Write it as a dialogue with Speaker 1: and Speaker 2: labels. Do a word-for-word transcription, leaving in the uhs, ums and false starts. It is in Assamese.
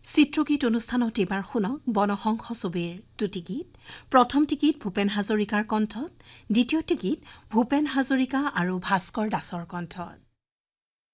Speaker 1: চিত্ৰগীত অনুষ্ঠানত এবাৰ শুনক বনহংস ছবিৰ দুটি গীত। প্ৰথমটি গীত ভূপেন হাজৰিকাৰ কণ্ঠত, দ্বিতীয়টি গীত ভূপেন হাজৰিকা আৰু ভাস্কৰ দাসৰ কণ্ঠত।